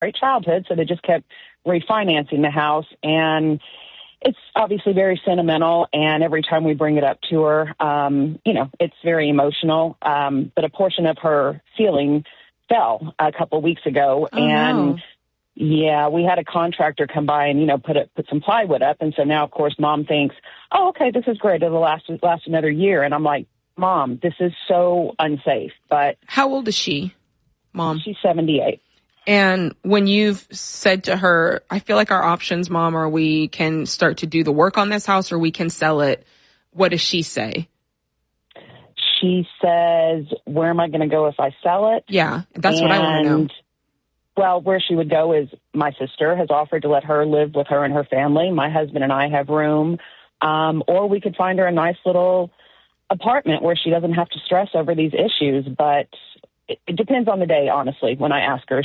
great childhood, so they just kept refinancing the house. And it's obviously very sentimental, and every time we bring it up to her, it's very emotional. But a portion of her ceiling fell a couple of weeks ago, No. Yeah, we had a contractor come by and, put some plywood up. And so now, of course, Mom thinks, oh, okay, this is great. It'll last another year. And I'm like, Mom, this is so unsafe. But how old is she, Mom? She's 78. And when you've said to her, I feel like our options, Mom, are we can start to do the work on this house or we can sell it, what does she say? She says, where am I going to go if I sell it? Yeah, that's what I want to know. Well, where she would go is my sister has offered to let her live with her and her family. My husband and I have room. Or we could find her a nice little apartment where she doesn't have to stress over these issues. But it depends on the day, honestly, when I ask her.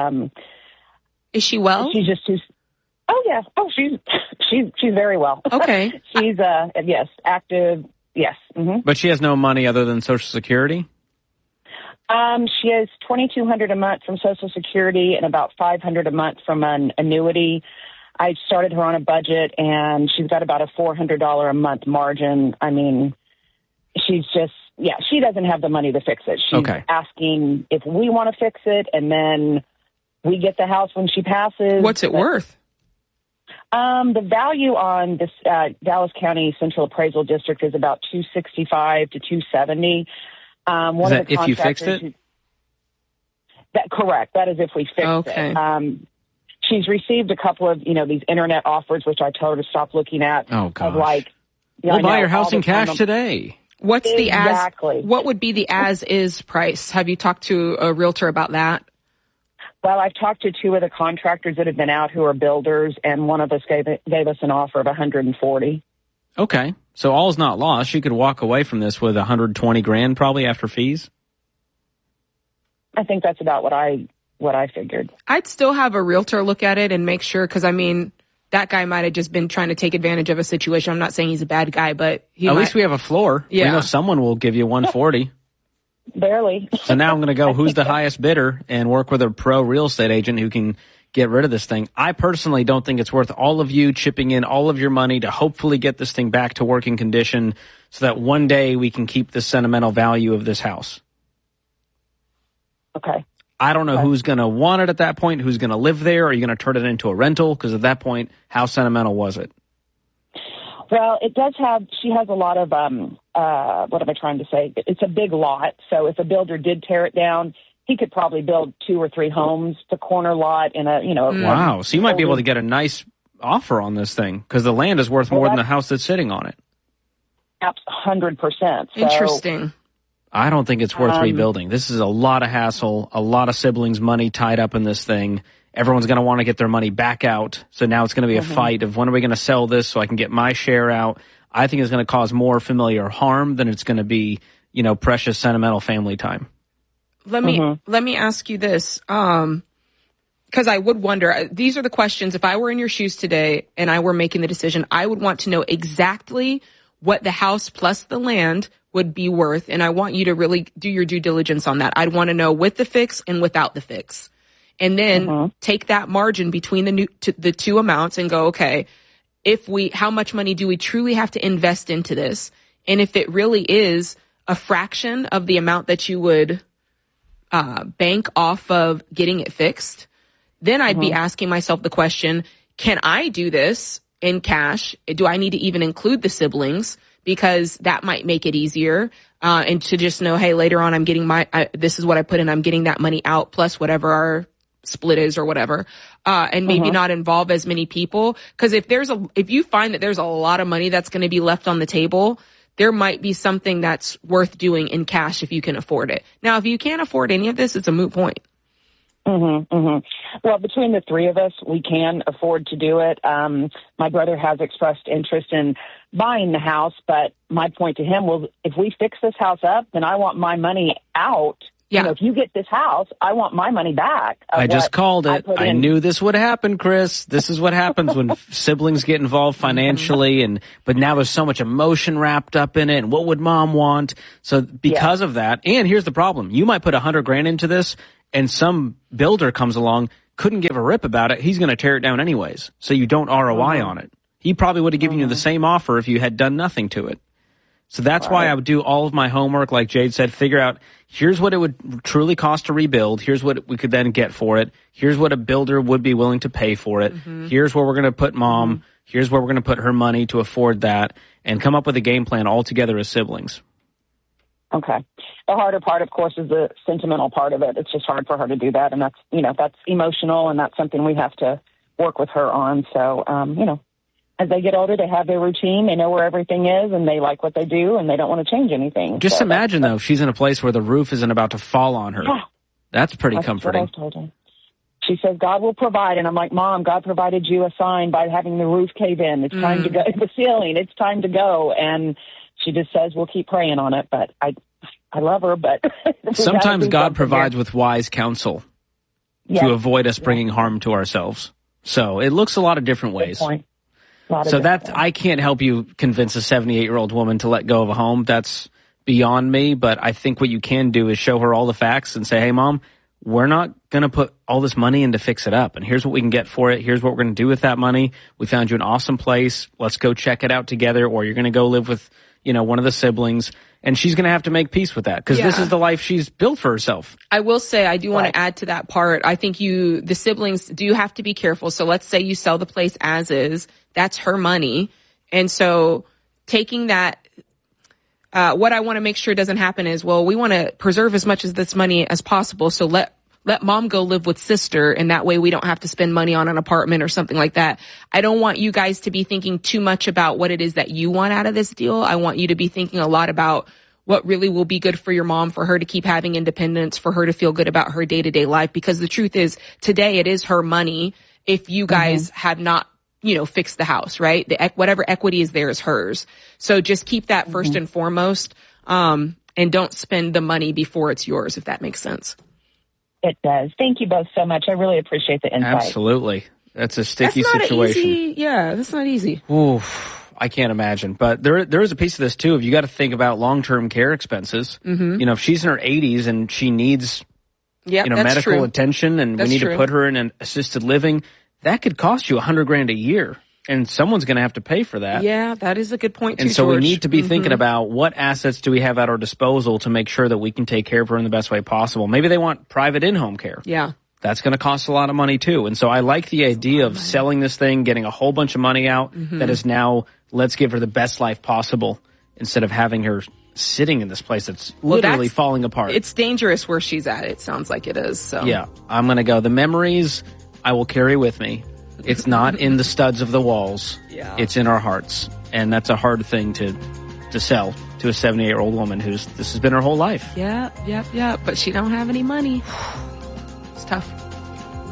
Is she well? She's just too... Oh, yeah. Oh, she's very well. Okay. She's, yes, active. Yes. Mm-hmm. But she has no money other than Social Security? She has $2,200 a month from Social Security and about $500 a month from an annuity. I started her on a budget, and she's got about a $400 a month margin. I mean, she's just, she doesn't have the money to fix it. She's asking if we want to fix it, and then we get the house when she passes. What's it worth? The value on this Dallas County Central Appraisal District is about $265 to $270. Is that if you fixed it? Correct. That is if we fixed it. She's received a couple of, these internet offers, which I told her to stop looking at. Oh, gosh. Of like, we'll buy your house in cash today. What's what would be the as-is price? Have you talked to a realtor about that? Well, I've talked to two of the contractors that have been out who are builders, and one of us gave us an offer of $140,000. Okay. So all's not lost. She could walk away from this with $120,000 probably after fees. I think that's about what I figured. I'd still have a realtor look at it and make sure, because I mean, that guy might have just been trying to take advantage of a situation. I'm not saying he's a bad guy, but at least we have a floor. Yeah. We know someone will give you $140,000. Barely. So now I'm going to go, who's the highest bidder, and work with a pro real estate agent who can get rid of this thing. I personally don't think it's worth all of you chipping in all of your money to hopefully get this thing back to working condition so that one day we can keep the sentimental value of this house. Okay. I don't know who's going to want it at that point, who's going to live there. Are you going to turn it into a rental? Because at that point, how sentimental was it? Well, it does have, she has a lot of, what am I trying to say? It's a big lot. So if a builder did tear it down, he could probably build 2 or 3 homes, the corner lot in a, Wow. So you might be able to get a nice offer on this thing because the land is worth more than the house that's sitting on it. 100%. So, interesting. I don't think it's worth rebuilding. This is a lot of hassle, a lot of siblings' money tied up in this thing. Everyone's going to want to get their money back out. So now it's going to be a fight of when are we going to sell this so I can get my share out. I think it's going to cause more familiar harm than it's going to be, precious sentimental family time. Let me ask you this, because I would wonder, these are the questions, if I were in your shoes today and I were making the decision, I would want to know exactly what the house plus the land would be worth, and I want you to really do your due diligence on that. I'd want to know with the fix and without the fix. And then take that margin between the two amounts and go, okay, how much money do we truly have to invest into this? And if it really is a fraction of the amount that you would bank off of getting it fixed, then I'd be asking myself the question, can I do this in cash? Do I need to even include the siblings? Because that might make it easier. And to just know, hey, later on I'm getting this is what I put in, I'm getting that money out plus whatever our split is or whatever. And maybe not involve as many people. Cause if you find that there's a lot of money that's going to be left on the table, there might be something that's worth doing in cash if you can afford it. Now, if you can't afford any of this, it's a moot point. Well, between the three of us, we can afford to do it. My brother has expressed interest in buying the house, but my point to him was, if we fix this house up, then I want my money out. Yeah. If you get this house, I want my money back. I just called it. I knew this would happen, Chris. This is what happens when siblings get involved financially, but now there's so much emotion wrapped up in it. And what would mom want? So because of that, and here's the problem: you might put $100,000 into this, and some builder comes along, couldn't give a rip about it, he's going to tear it down anyways. So you don't ROI on it. He probably would have given you the same offer if you had done nothing to it. So that's why I would do all of my homework, like Jade said, figure out, here's what it would truly cost to rebuild. Here's what we could then get for it. Here's what a builder would be willing to pay for it. Here's where we're going to put mom. Here's where we're going to put her money to afford that, and come up with a game plan all together as siblings. Okay. The harder part, of course, is the sentimental part of it. It's just hard for her to do that. And that's, that's emotional, and that's something we have to work with her on. So, as they get older, they have their routine. They know where everything is, and they like what they do, and they don't want to change anything. Just imagine, though, she's in a place where the roof isn't about to fall on her. Yeah. That's pretty comforting. What I told her. She says, God will provide. And I'm like, Mom, God provided you a sign by having the roof cave in. It's time to go. The ceiling. It's time to go. And she just says, we'll keep praying on it. But I love her. But sometimes God provides with wise counsel to avoid us bringing harm to ourselves. So it looks a lot of different ways. So I can't help you convince a 78-year-old woman to let go of a home. That's beyond me. But I think what you can do is show her all the facts and say, hey, Mom, we're not going to put all this money in to fix it up. And here's what we can get for it. Here's what we're going to do with that money. We found you an awesome place. Let's go check it out together. Or you're going to go live with, one of the siblings. And she's going to have to make peace with that, because this is the life she's built for herself. I will say, I do want to add to that part. I think the siblings do have to be careful. So let's say you sell the place as is. That's her money. And so taking that, what I want to make sure doesn't happen is, well, we want to preserve as much of this money as possible. So let mom go live with sister, and that way we don't have to spend money on an apartment or something like that. I don't want you guys to be thinking too much about what it is that you want out of this deal. I want you to be thinking a lot about what really will be good for your mom, for her to keep having independence, for her to feel good about her day-to-day life. Because the truth is, today it is her money if you guys have not, fixed the house, right? Whatever equity is there is hers. So just keep that first and foremost, and don't spend the money before it's yours, if that makes sense. It does. Thank you both so much. I really appreciate the insight. Absolutely. That's a sticky situation. That's not easy. Oof, I can't imagine. But there is a piece of this, too. If you got to think about long-term care expenses, if she's in her 80s and she needs medical attention, and we need to put her in an assisted living, that could cost you $100,000 a year. And someone's going to have to pay for that. Yeah, that is a good point, too, And so George. we need to be thinking about what assets do we have at our disposal to make sure that we can take care of her in the best way possible. Maybe they want private in-home care. Yeah. That's going to cost a lot of money, too. And so I like the idea of selling this thing, getting a whole bunch of money out that is now, let's give her the best life possible, instead of having her sitting in this place that's literally falling apart. It's dangerous where she's at. It sounds like it is. So yeah, I'm going to go. The memories I will carry with me. It's not in the studs of the walls. Yeah. It's in our hearts. And that's a hard thing to sell to a 78-year-old woman this has been her whole life. Yeah. But she don't have any money. It's tough.